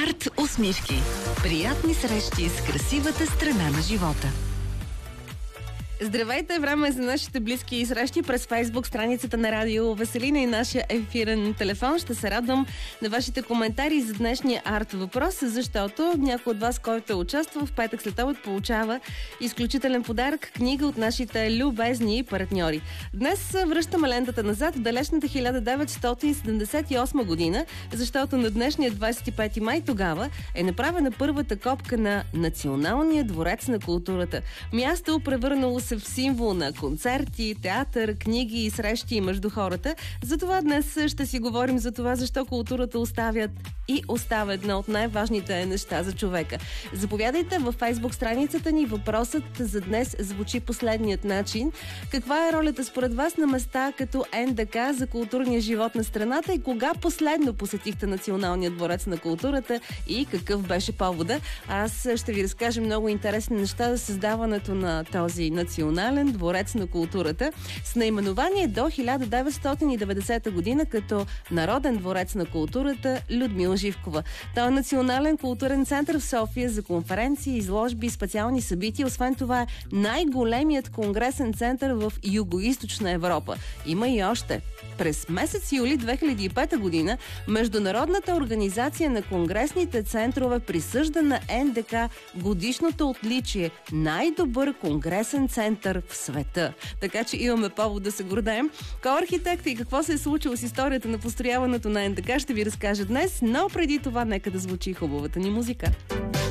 Арт усмивки. Приятни срещи с красивата страна на живота. Здравейте, време е за нашите близки срещи през Фейсбук страницата на Радио Веселина и нашия ефирен телефон. Ще се радвам на вашите коментари за днешния арт въпрос, защото някой от вас, който участва в петък след обед, получава изключителен подарък – книга от нашите любезни партньори. Днес връщаме лентата назад в далечната 1978 година, защото на днешния 25 май тогава е направена първата копка на Националния дворец на културата. Място, превърнало се в символ на концерти, театър, книги и срещи между хората. Затова днес ще си говорим за това, защо културата остава едно от най-важните неща за човека. Заповядайте във Фейсбук страницата ни. Въпросът за днес звучи последният начин. Каква е ролята според вас на места като НДК за културния живот на страната и кога последно посетихте Националния дворец на културата и какъв беше повода? Аз ще ви разкажа много интересни неща за създаването на този Национален дворец на културата с наименование до 1990 година като Народен дворец на културата Людмила Живкова. Той е национален културен център в София за конференции, изложби и специални събития. Освен това е най-големият конгресен център в Югоизточна Европа. Има и още. През месец юли 2005 година Международната организация на конгресните центрове присъжда на НДК годишното отличие най-добър конгресен център в света. Така че имаме повод да се гордеем. Кой архитект и какво се е случило с историята на построяването на НДК ще ви разкажа днес, но преди това нека да звучи хубавата ни музика.